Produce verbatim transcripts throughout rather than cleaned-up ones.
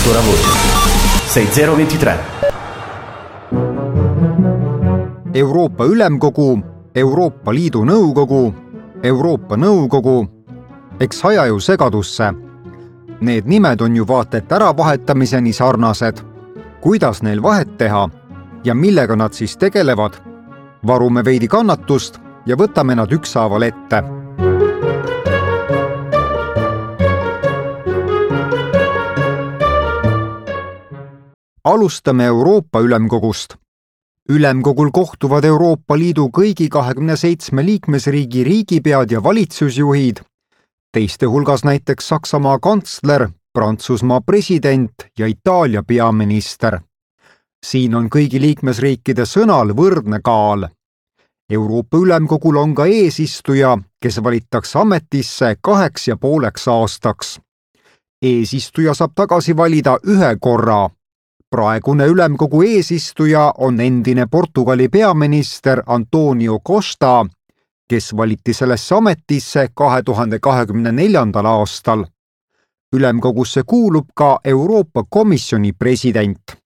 Cultura Voce. sei zero ventitré. Euroopa Ülemkogu, Euroopa Liidu Nõukogu, Euroopa Nõukogu, eks aja ju segadusse. Need nimed on ju vaata et äravahetamiseni sarnased. Kuidas neil vahet teha ja millega nad siis tegelevad? Varume veidi kannatust ja võtame nad ükshaaval ette. Alustame Euroopa Ülemkogust. Ülemkogul kohtuvad Euroopa Liidu kõigi kahekümne seitsme liikmesriigi riigipead ja valitsusjuhid, teiste hulgas näiteks Saksamaa kantsler, Prantsusmaa president ja Itaalia peaminister. Siin on kõigi liikmesriikide sõnal võrdne kaal. Euroopa Ülemkogul on ka eesistuja, kes valitakse ametisse kaheks ja pooleks aastaks. Eesistuja saab tagasi valida ühe korra. Praegune Ülemkogu eesistuja on endine Portugali peaminister Antonio Costa, kes valiti sellesse ametisse kahe tuhande kahekümne neljandal aastal. Ülemkogusse kuulub ka Euroopa Komisjoni president.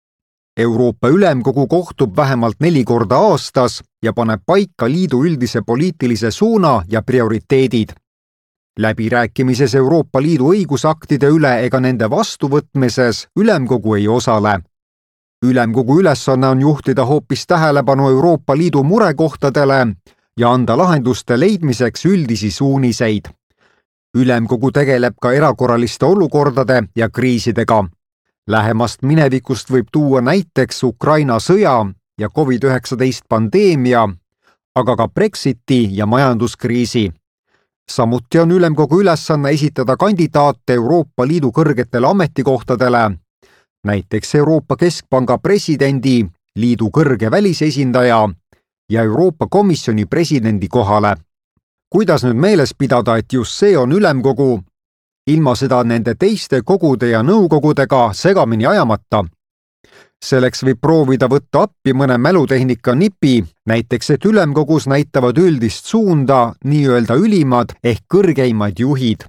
Euroopa Ülemkogu kohtub vähemalt neli korda aastas ja paneb paika liidu üldise poliitilise suuna ja prioriteedid. Läbirääkimises Euroopa Liidu õigusaktide üle ega nende vastuvõtmises Ülemkogu ei osale. Ülemkogu ülesanne on juhtida hoopis tähelepanu Euroopa Liidu murekohtadele ja anda lahenduste leidmiseks üldisi suuniseid. Ülemkogu tegeleb ka erakorraliste olukordade ja kriisidega. Lähemast minevikust võib tuua näiteks Ukraina sõja ja covid üheksateist pandeemia, aga ka Brexiti ja majanduskriisi. Samuti on Ülemkogu ülesanne esitada kandidaate Euroopa Liidu kõrgetele ametikohtadele, näiteks Euroopa Keskpanga presidendi, liidu kõrge välisesindaja ja Euroopa Komisjoni presidendi kohale. Kuidas nüüd meeles pidada, et just see on Ülemkogu, ilma seda nende teiste kogude ja nõukogudega segamini ajamata? Selleks võib proovida võtta appi mõne mälutehnika nipi, näiteks et Ülemkogus näitavad üldist suunda nii-öelda ülimad ehk kõrgeimad juhid.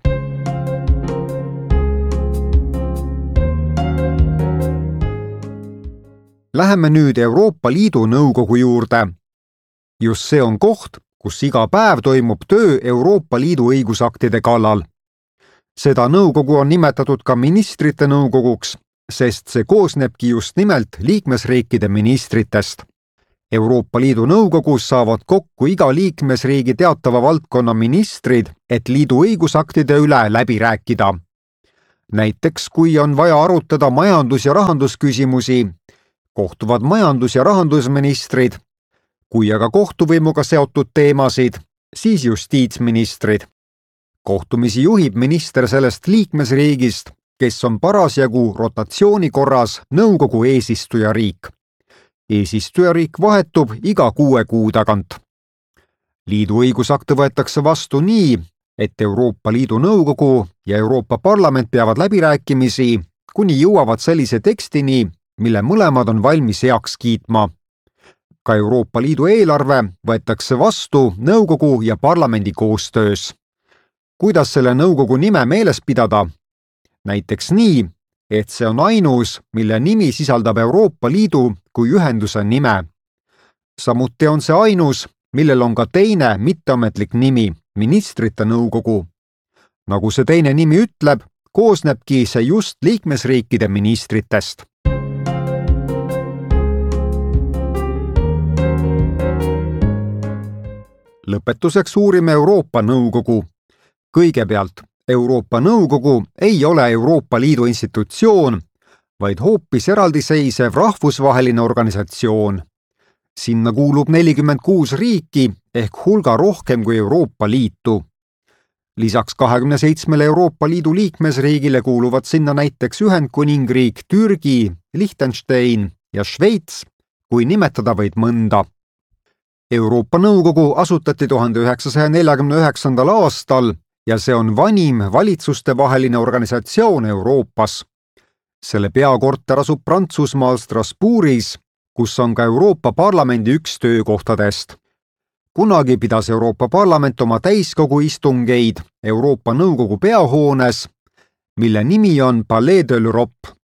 Läheme nüüd Euroopa Liidu Nõukogu juurde. Just see on koht, kus iga päev toimub töö Euroopa Liidu õigusaktide kallal. Seda nõukogu on nimetatud ka ministrite nõukoguks, sest see koosnebki just nimelt liikmesriikide ministritest. Euroopa Liidu Nõukogus saavad kokku iga liikmesriigi teatava valdkonna ministrid, et liidu õigusaktide üle läbi rääkida. Näiteks, kui on vaja arutada majandus- ja rahandusküsimusi, kohtuvad majandus- ja rahandusministrid, kui aga kohtuvõimuga seotud teemasid, siis justiitsministrid. Kohtumisi juhib minister sellest liikmesriigist, kes on parasjagu rotatsiooni korras nõukogu eesistujariik. Eesistujariik vahetub iga kuue kuu tagant. Liidu õigusakte võetakse vastu nii, et Euroopa Liidu Nõukogu ja Euroopa Parlament peavad läbirääkimisi, kuni jõuavad sellise tekstini, mille mõlemad on valmis heaks kiitma. Ka Euroopa Liidu eelarve võetakse vastu nõukogu ja parlamendi koostöös. Kuidas selle nõukogu nime meeles pidada? Näiteks nii, et see on ainus, mille nimi sisaldab Euroopa Liidu kui ühenduse nime. Samuti on see ainus, millel on ka teine mitteametlik nimi, ministrite nõukogu. Nagu see teine nimi ütleb, koosnebki see just liikmesriikide ministritest. Lõpetuseks uurime Euroopa Nõukogu. Kõigepealt, Euroopa Nõukogu ei ole Euroopa Liidu institutsioon, vaid hoopis eraldiseisev rahvusvaheline organisatsioon. Sinna kuulub nelikümmend kuus riiki ehk hulga rohkem kui Euroopa Liitu. Lisaks kahekümne seitsmele Euroopa Liidu liikmesriigile kuuluvad sinna näiteks Ühendkuningriik, Türgi, Liechtenstein ja Šveits, kui nimetada vaid mõnda. Euroopa Nõukogu asutati tuhande üheksasaja neljakümne üheksandal aastal ja see on vanim valitsustevaheline organisatsioon Euroopas. Selle peakorter asub Prantsusmaal Strasbourgis, kus on ka Euroopa Parlamendi üks töökohtadest. Kunagi pidas Euroopa Parlament oma täiskogu istungeid Euroopa Nõukogu peahoones, mille nimi on Palais de l'Europe.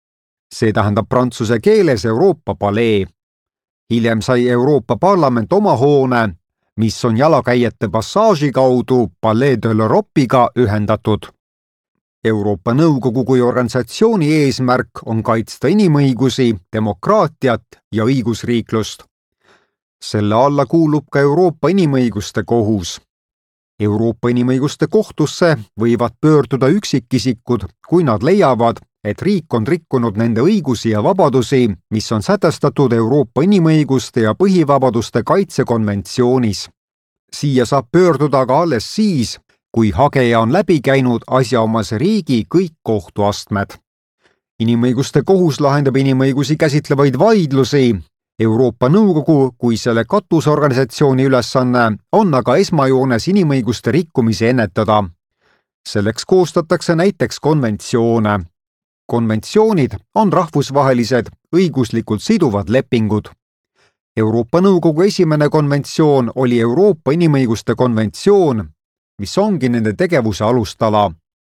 see tähendab prantsuse keeles Euroopa palee. hiljem sai Euroopa Parlament oma hoone, mis on jalakäijate passaaži kaudu Palais de l'Europe'iga ühendatud. Euroopa Nõukogu kui organisatsiooni eesmärk on kaitsta inimõigusi, demokraatiat ja õigusriiklust. Selle alla kuulub ka Euroopa Inimõiguste Kohus. Euroopa Inimõiguste Kohtusse võivad pöörduda üksikisikud, kui nad leiavad, et riik on rikkunud nende õigusi ja vabadusi, mis on sätestatud Euroopa Inimõiguste ja Põhivabaduste Kaitsekonventsioonis. Siia saab pöörduda ka alles siis, kui hageja on läbi käinud asjaomase riigi kõik kohtuastmed. Inimõiguste Kohus lahendab inimõigusi käsitlevaid vaidlusi. Euroopa Nõukogu kui selle katusorganisatsiooni ülesanne on aga esmajoones inimõiguste rikkumisi ennetada. Selleks koostatakse näiteks konventsioone. Konventsioonid on rahvusvahelised õiguslikult siduvad lepingud. Euroopa Nõukogu esimene konventsioon oli Euroopa Inimõiguste konventsioon, mis ongi nende tegevuse alustala.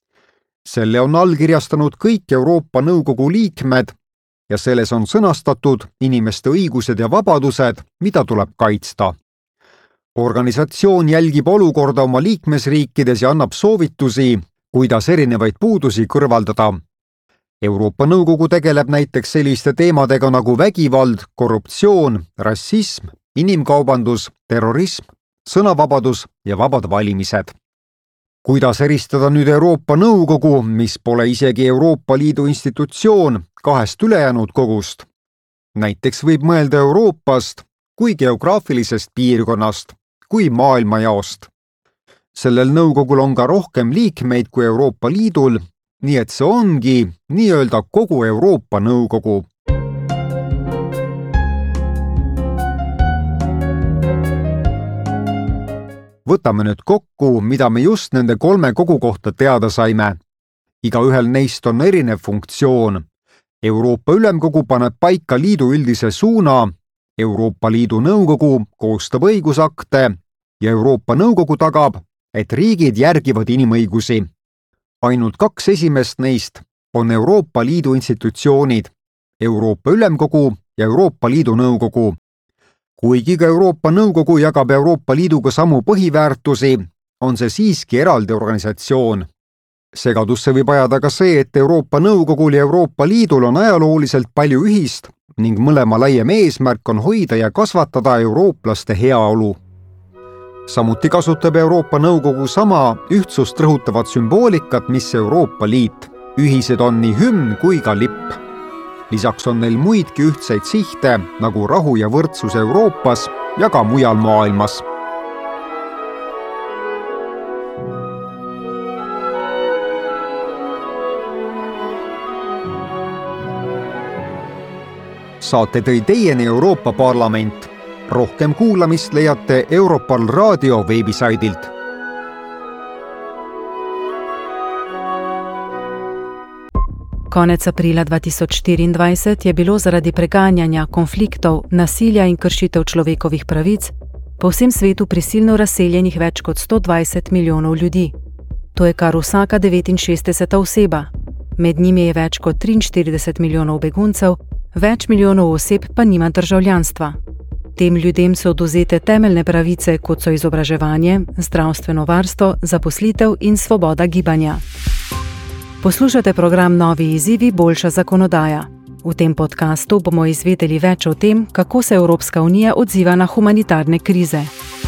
Selle on allkirjastanud kõik Euroopa Nõukogu liikmed ja selles on sõnastatud inimeste õigused ja vabadused, mida tuleb kaitsta. Organisatsioon jälgib olukorda oma liikmesriikides ja annab soovitusi, kuidas erinevaid puudusi kõrvaldada. Euroopa Nõukogu tegeleb näiteks selliste teemadega nagu vägivald, korruptsioon, rassism, inimkaubandus, terrorism, sõnavabadus ja vabad valimised. Kuidas eristada nüüd Euroopa Nõukogu, mis pole isegi Euroopa Liidu institutsioon, kahest ülejäänud kogust? Näiteks võib mõelda Euroopast kui geograafilisest piirkonnast, kui maailmajaost. Sellel nõukogul on ka rohkem liikmeid kui Euroopa Liidul, nii et see ongi nii-öelda kogu Euroopa Nõukogu. Võtame nüüd kokku, mida me just nende kolme kogu kohta teada saime. Igaühel neist on erinev funktsioon. Euroopa Ülemkogu paneb paika liidu üldise suuna, Euroopa Liidu Nõukogu koostab õigusakte ja Euroopa Nõukogu tagab, et riigid järgivad inimõigusi. Ainult kaks esimest neist on Euroopa Liidu institutsioonid, Euroopa Ülemkogu ja Euroopa Liidu Nõukogu. Kuigi ka Euroopa Nõukogu jagab Euroopa Liiduga samu põhiväärtusi, on see siiski eraldi organisatsioon. Segadusse võib ajada ka see, et Euroopa Nõukogul ja Euroopa Liidul on ajalooliselt palju ühist ning mõlema laiem eesmärk on hoida ja kasvatada eurooplaste heaolu. Samuti kasutab Euroopa Nõukogu sama ühtsust rõhutavat sümboolikat, mis Euroopa Liit. Ühised on nii hümn kui ka lipp. Lisaks on neil muidki ühtseid sihte nagu rahu ja võrdsus Euroopas ja ka mujal maailmas. Saate tõi teieni Euroopa Parlament. Rohkem kuulamist leiate Europarl raadio veebisaidilt. Konec aprila dva tisoč štiriindvajset je bilo zaradi preganjanja, konfliktov, nasilja in kršitev človekovih pravic po vsem svetu prisilno razseljenih več kot sto dvajset milijonov ljudi. To je kar vsaka devetinšestdeseta oseba. Med njimi je več kot triinštirideset milijonov beguncev, več milijonov oseb pa nima državljanstva. Tem ljudem so odvzete temeljne pravice, kot so izobraževanje, zdravstveno varstvo, zaposlitev in svoboda gibanja. Poslušate program Novi izzivi, boljša zakonodaja. V tem podkastu bomo izvedeli več o tem, kako se Evropska unija odziva na humanitarne krize.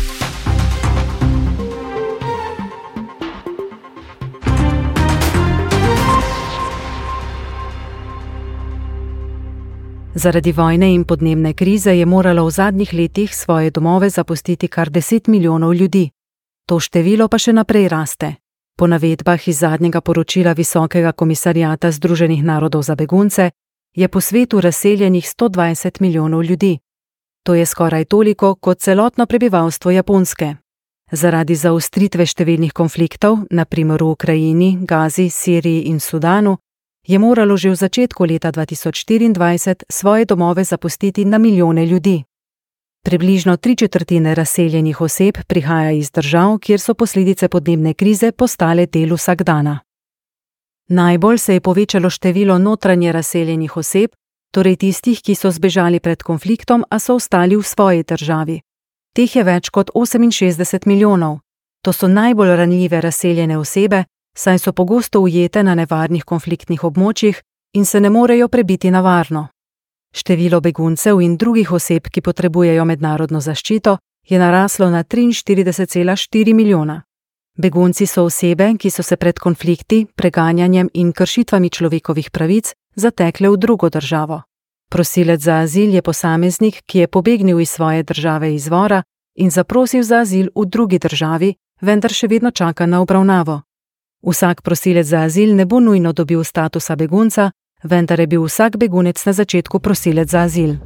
Zaradi vojne in podnebne krize je moralo v zadnjih letih svoje domove zapustiti kar deset milijonov ljudi. To število pa še naprej raste. Po navedbah iz zadnjega poročila Visokega komisariata Združenih narodov za begunce je po svetu razseljenih sto dvajset milijonov ljudi. To je skoraj toliko kot celotno prebivalstvo Japonske. Zaradi zaostritve številnih konfliktov, na primer v Ukrajini, Gazi, Siriji in Sudanu, je moralo že v začetku leta dva tisoč štiriindvajset svoje domove zapustiti na milijone ljudi. Približno tri četrtine razseljenih oseb prihaja iz držav, kjer so posledice podnebne krize postale del vsakdana. Najbolj se je povečalo število notranje razseljenih oseb, torej tistih, ki so zbežali pred konfliktom, a so ostali v svoji državi. Teh je več kot oseminšestdeset milijonov. To so najbolj ranljive razseljene osebe, saj so pogosto ujete na nevarnih konfliktnih območjih in se ne morejo prebiti na varno. Število beguncev in drugih oseb, ki potrebujejo mednarodno zaščito, je naraslo na triinštirideset cela štiri milijona. Begunci so osebe, ki so se pred konflikti, preganjanjem in kršitvami človekovih pravic zatekle v drugo državo. Prosilec za azil je posameznik, ki je pobegnil iz svoje države izvora in zaprosil za azil v drugi državi, vendar še vedno čaka na obravnavo. Vsak prosilec za azil ne bo nujno dobil statusa begunca, vendar je bil vsak begunec na začetku prosilec za azil.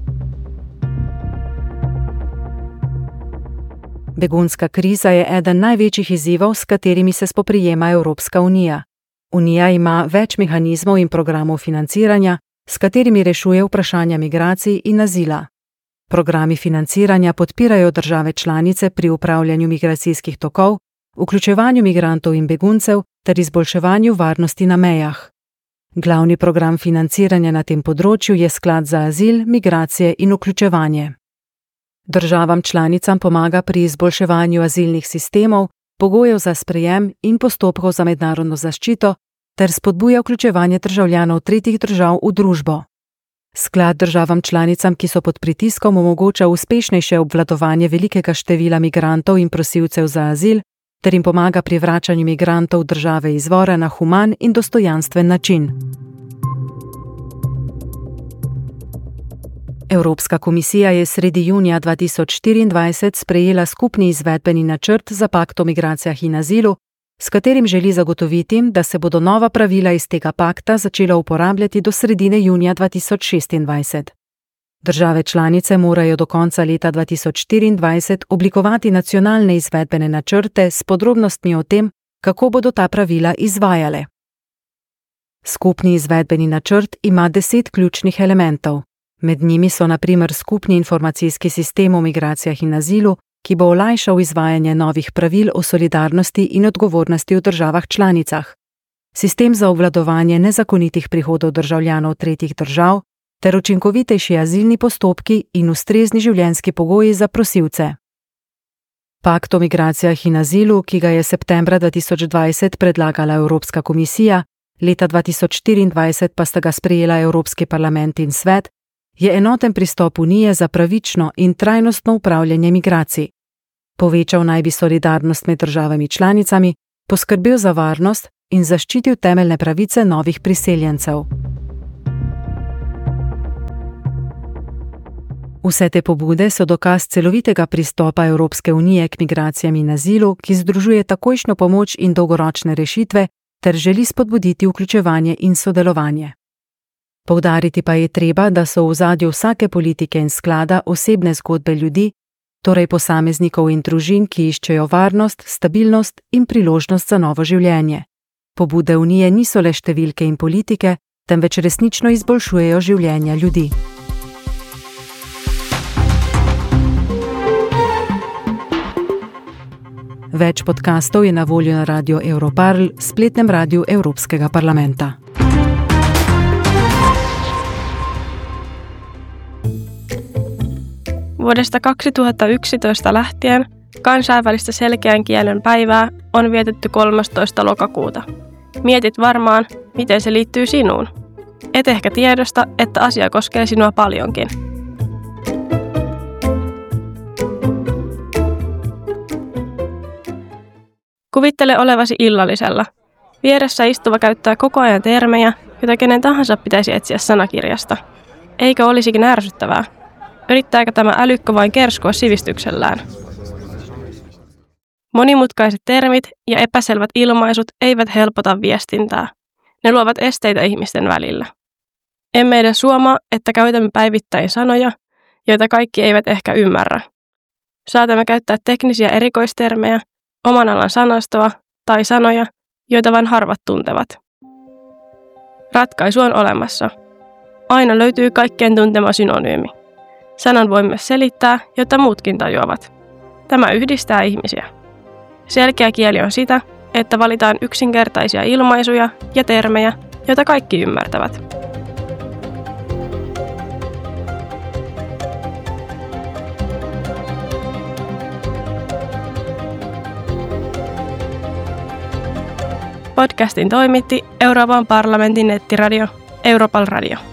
Begunska kriza je eden največjih izzivov, s katerimi se spoprijema Evropska unija. Unija ima več mehanizmov in programov financiranja, s katerimi rešuje vprašanja migracij in azila. Programi financiranja podpirajo države članice pri upravljanju migracijskih tokov, vključevanju migrantov in beguncev ter izboljševanju varnosti na mejah. Glavni program financiranja na tem področju je Sklad za azil, migracije in vključevanje. Državam članicam pomaga pri izboljševanju azilnih sistemov, pogojev za sprejem in postopkov za mednarodno zaščito ter spodbuja vključevanje državljanov tretjih držav v družbo. Sklad državam članicam, ki so pod pritiskom, omogoča uspešnejše obvladovanje velikega števila migrantov in prosilcev za azil ter jim pomaga pri vračanju migrantov v države izvora na human in dostojanstven način. Evropska komisija je sredi junija dva tisoč štiriindvajset sprejela skupni izvedbeni načrt za pakt o migracijah in azilu, s katerim želi zagotoviti, da se bodo nova pravila iz tega pakta začela uporabljati do sredine junija dva tisoč šestindvajset. Države članice morajo do konca leta dva tisoč štiriindvajset oblikovati nacionalne izvedbene načrte s podrobnostmi o tem, kako bodo ta pravila izvajale. Skupni izvedbeni načrt ima deset ključnih elementov. Med njimi so na primer skupni informacijski sistem o migracijah in azilu, ki bo olajšal izvajanje novih pravil o solidarnosti in odgovornosti v državah članicah, sistem za obvladovanje nezakonitih prihodov državljanov tretjih držav ter učinkovitejši azilni postopki in ustrezni življenjski pogoji za prosilce. Pakt o migracijah in azilu, ki ga je septembra dva tisoč dvajset predlagala Evropska komisija, leta dva tisoč štiriindvajset pa sta ga sprejela Evropski parlament in svet, je enoten pristop Unije za pravično in trajnostno upravljanje migracij. Povečal naj bi solidarnost med državami članicami, poskrbel za varnost in zaščitil temeljne pravice novih priseljencev. Vse te pobude so dokaz celovitega pristopa Evropske unije k migracijam in azilu, ki združuje takojšnjo pomoč in dolgoročne rešitve ter želi spodbuditi vključevanje in sodelovanje. Poudariti pa je treba, da so v ozadju vsake politike in sklada osebne zgodbe ljudi, torej posameznikov in družin, ki iščejo varnost, stabilnost in priložnost za novo življenje. Pobude Unije niso le številke in politike, temveč resnično izboljšujejo življenja ljudi. Več podkastov je na voljo na radiu Europarl, spletnem radiu Evropskega parlamenta. Vuodesta kaksituhattayksitoista lähtien kansainvälistä selkeän kielen päivää on vietetty kolmastoista lokakuuta. Mietit varmaan, miten se liittyy sinuun. Et ehkä tiedosta, että asia koskee sinua paljonkin. Kuvittele olevasi illallisella. Vieressä istuva käyttää koko ajan termejä, joita kenen tahansa pitäisi etsiä sanakirjasta. Eikö olisikin ärsyttävää? Yrittääkö tämä älykkö vain kerskua sivistyksellään? Monimutkaiset termit ja epäselvät ilmaisut eivät helpota viestintää. Ne luovat esteitä ihmisten välillä. Emme edes huomaa, että käytämme päivittäin sanoja, joita kaikki eivät ehkä ymmärrä. Saatamme käyttää teknisiä erikoistermejä, oman alan sanastoa tai sanoja, joita vain harvat tuntevat. Ratkaisu on olemassa. Aina löytyy kaikkien tuntema synonyymi. Sanan voi myös selittää, jotta muutkin tajuavat. Tämä yhdistää ihmisiä. Selkeä kieli on sitä, että valitaan yksinkertaisia ilmaisuja ja termejä, joita kaikki ymmärtävät. Podcastin toimitti Euroopan parlamentin nettiradio Europal Radio.